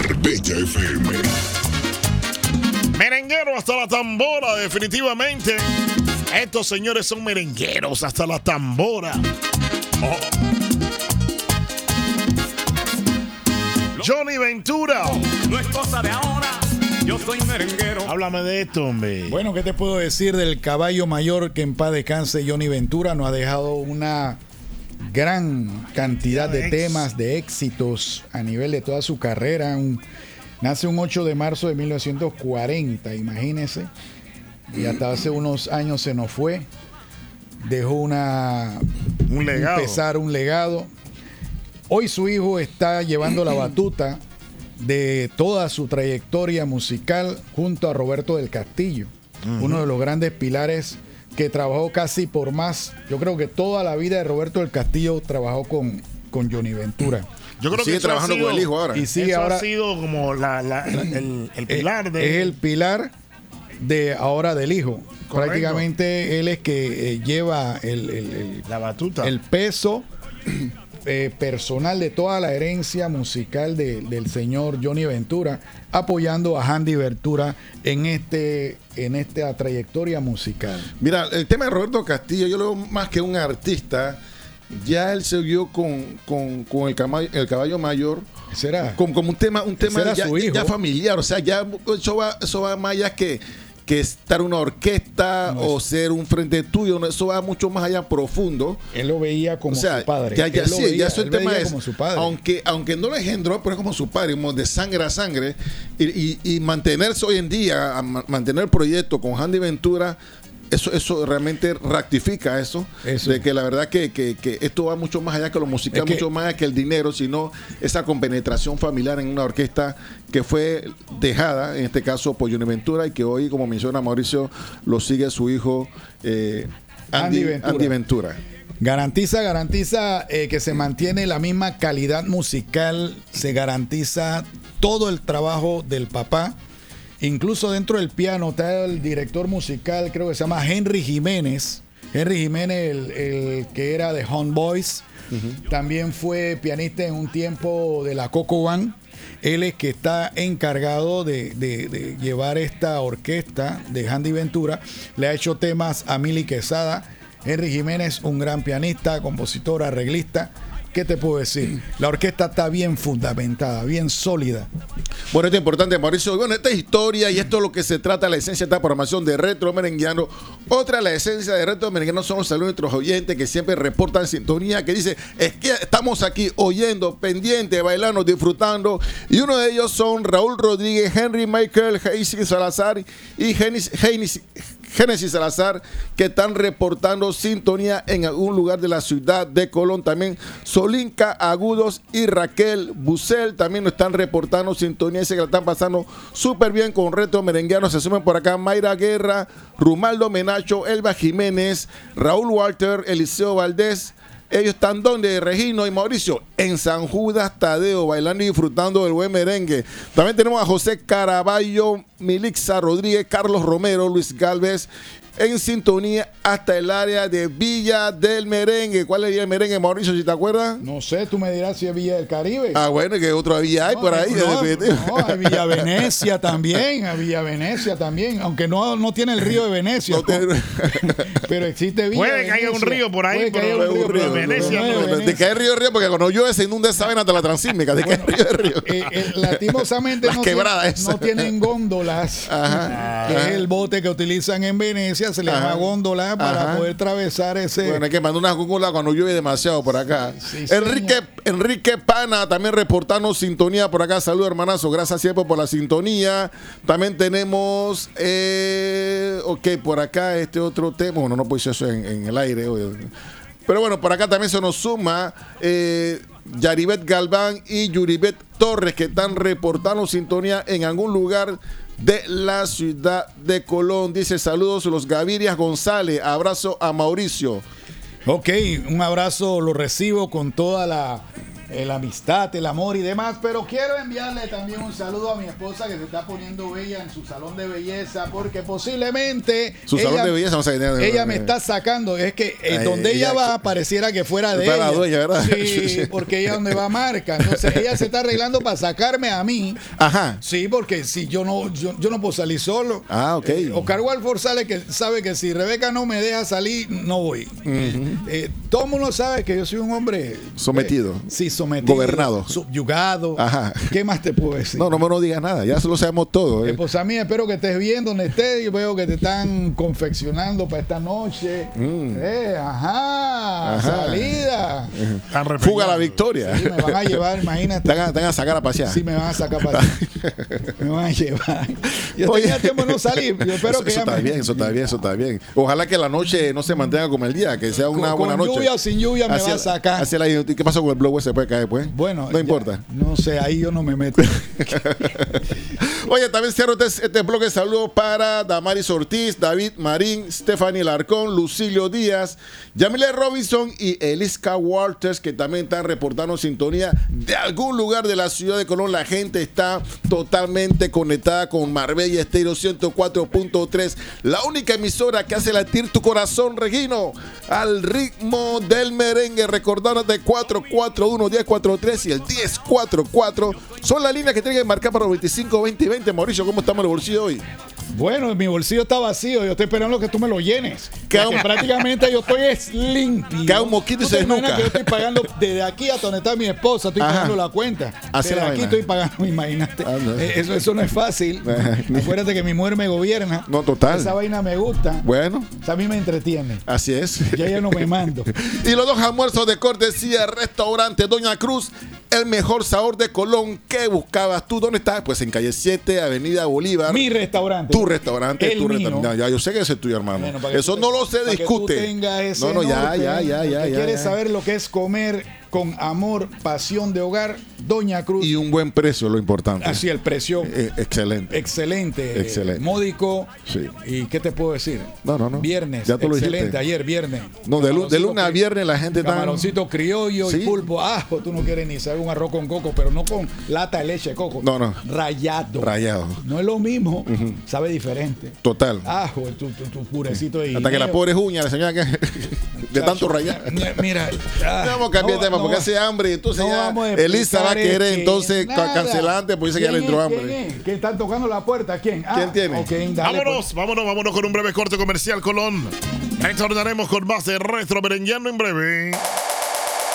Bella FM. Merenguero hasta la tambora, definitivamente. Estos señores son merengueros hasta la tambora. Oh. Johnny Ventura. No es cosa de ahora, yo soy merenguero. Háblame de esto, hombre. Bueno, ¿qué te puedo decir del caballo mayor que en paz descanse? Johnny Ventura nos ha dejado una gran cantidad de temas, de éxitos a nivel de toda su carrera. Nace un 8 de marzo de 1940, imagínense. Y hasta hace unos años se nos fue. Dejó un legado. Un legado. Hoy su hijo está llevando la batuta de toda su trayectoria musical junto a Roberto del Castillo, uno de los grandes pilares que trabajó casi por más. Yo creo que toda la vida de Roberto del Castillo trabajó con Johnny Ventura. Yo creo sigue que trabajando con el hijo ahora. Y sigue eso ahora, ha sido como el pilar de... Es el pilar de ahora del hijo. Correcto. Prácticamente él es que lleva la batuta. el peso personal de toda la herencia musical del señor Johnny Ventura, apoyando a Handy Ventura en esta trayectoria musical. Mira, el tema de Roberto Castillo, yo lo veo más que un artista. Ya él se vio con el caballo mayor. ¿Será? Como un tema ya familiar. O sea, ya eso va más allá que estar en una orquesta o ser un frente tuyo. Eso va mucho más allá profundo. Él lo veía como su padre. Ya eso el tema es. Como su padre. Aunque no lo engendró, pero es como su padre, como de sangre a sangre. Y mantenerse hoy en día, mantener el proyecto con Handy Ventura. Eso realmente rectifica eso, de que la verdad que esto va mucho más allá que lo musical, mucho más allá que el dinero, sino esa compenetración familiar en una orquesta que fue dejada, en este caso por Johnny Ventura, y que hoy, como menciona Mauricio, lo sigue su hijo Andy Ventura. Garantiza que se mantiene la misma calidad musical, se garantiza todo el trabajo del papá. Incluso dentro del piano está el director musical, creo que se llama Henry Jiménez. Henry Jiménez, el que era de Homeboys. También fue pianista en un tiempo de la Coco Band. Él es que está encargado de llevar esta orquesta de Handy Ventura. Le ha hecho temas a Mili Quesada. Henry Jiménez, un gran pianista, compositor, arreglista. ¿Qué te puedo decir? La orquesta está bien fundamentada, bien sólida. Bueno, esto es importante, Mauricio. Bueno, esta es historia y esto es lo que se trata, la esencia de esta programación de Retro Merenguiano. Otra, la esencia de Retro Merenguiano son los saludos de nuestros oyentes que siempre reportan sintonía, que dice, es que estamos aquí oyendo, pendientes, bailando, disfrutando. Y uno de ellos son Raúl Rodríguez, Henry Michael, Genesis Salazar y Génesis Salazar, que están reportando sintonía en algún lugar de la ciudad de Colón. También Solinka Agudos y Raquel Bucel también nos están reportando sintonía. Dice que la están pasando súper bien con Retro Merenguiano. Se sumen por acá Mayra Guerra, Rumaldo Menacho, Elba Jiménez, Raúl Walter, Eliseo Valdés. Ellos están donde, Regino y Mauricio, en San Judas Tadeo, bailando y disfrutando del buen merengue. También tenemos a José Caraballo, Milixa Rodríguez, Carlos Romero, Luis Galvez, en sintonía hasta el área de Villa del Merengue. ¿Cuál es Villa del Merengue, Mauricio, si te acuerdas? No sé, tú me dirás si es Villa del Caribe. Ah, bueno, que otra villa hay por ahí. Hay Villa Venecia también, aunque no tiene el río de Venecia. Pero existe Villa Puede que haya un río por ahí, pero un río de Venecia. De que hay río, porque cuando llueve se inunda esa vena hasta la transísmica. De que hay río. Lastimosamente no tienen góndolas, que es el bote que utilizan en Venecia. Se le llama góndola para poder atravesar ese. Bueno, hay que mandar una góndola cuando llueve demasiado por acá. Sí, Enrique Pana también reportando sintonía por acá. Saludos, hermanazo. Gracias siempre por la sintonía. También tenemos por acá este otro tema. Bueno, no puedo decir eso en el aire. Pero bueno, por acá también se nos suma Yaribet Galván y Yuribet Torres, que están reportando sintonía en algún lugar de la ciudad de Colón. Dice saludos los Gavirias González, abrazo a Mauricio. Ok, un abrazo, lo recibo con toda la la amistad, el amor y demás, pero quiero enviarle también un saludo a mi esposa que se está poniendo bella en su salón de belleza, porque posiblemente salón de belleza, ella me está sacando, es que donde ella va pareciera que fuera de ella. La dueña, ¿verdad? Sí, porque ella donde va marca, entonces ella se está arreglando para sacarme a mí. Ajá. Sí, porque si yo no puedo salir solo. Ah, ok. Oscar Walford sabe que si Rebeca no me deja salir, no voy. Todo el mundo sabe que yo soy un hombre sometido. Sí, sometido. Gobernado. Subyugado. Ajá. ¿Qué más te puedo decir? No digas nada, ya se lo sabemos todo. Esposa mía, espero que estés bien donde estés. Yo veo que te están confeccionando para esta noche. Salida. Fuga a la victoria. Sí, me van a llevar, imagínate. Te van a sacar a pasear. Sí, me van a sacar a pasear. Me van a llevar. Yo tenía tiempo de no salir. Yo espero que eso está bien. Ojalá que la noche no se mantenga como el día, que sea una buena noche. Con lluvia o sin lluvia me va a sacar. ¿Qué pasa con el blog? ¿Se puede caer después? Bueno, no importa. No sé, ahí yo no me meto. Oye, también cierro este blog de saludos para Damaris Ortiz, David Marín, Stephanie Larcón, Lucilio Díaz, Yamile Robinson y Eliska Walters, que también están reportando sintonía de algún lugar de la ciudad de Colón. La gente está totalmente conectada con Marbella Estéreo 104.3, la única emisora que hace latir tu corazón, Regino, al ritmo del merengue. Recordándote 441-1043 y el 1044 son las líneas que tienen que marcar para los 25-20-20. Mauricio, ¿cómo estamos en el bolsillo hoy? Bueno, mi bolsillo está vacío. Yo estoy esperando que tú me lo llenes. Que prácticamente yo estoy limpio. Cae un moquito y se desnuca. Que yo estoy pagando desde aquí hasta donde está mi esposa. Estoy pagando la cuenta. Desde aquí estoy pagando, imagínate. Eso no es fácil. Acuérdate que mi mujer me gobierna. No, total. Esa vaina me gusta. Bueno. O sea, a mí me entretiene. Así es. Ya ella no me mando. Y los dos almuerzos de cortesía, Restaurante Doña Cruz, el mejor sabor de Colón. ¿Qué buscabas tú? ¿Dónde estás? Pues en calle 7, Avenida Bolívar. Mi restaurante. Tu restaurante, tu restaurante. Ya, yo sé que ese es tuyo, hermano. Bueno, eso no lo se discute. Ya. ¿Quieres saber lo que es comer con amor, pasión de hogar? Doña Cruz. Y un buen precio, lo importante. Así, el precio. Excelente. Excelente. Módico. Sí. ¿Y qué te puedo decir? No. Viernes. Ya te lo excelente. dijiste. Ayer, viernes. No, de lunes a viernes la gente está. Camaroncito criollo, ¿sí? Y pulpo. Tú no quieres ni saber un arroz con coco, pero no con lata de leche de coco. No. Rayado. No es lo mismo. Sabe diferente. Total. Tu purecito de hasta que la pobre uña, la señora que de tanto rayar. Mira. Vamos a cambiar de tema porque hace hambre. Entonces ya Elisa va a querer entonces cancelante, pues dice que ya le entró hambre. ¿Quién está tocando la puerta? ¿Quién? ¿Quién tiene? Okay, vámonos con un breve corte comercial, Colón. Retornaremos con más de Retro Merengueando en breve.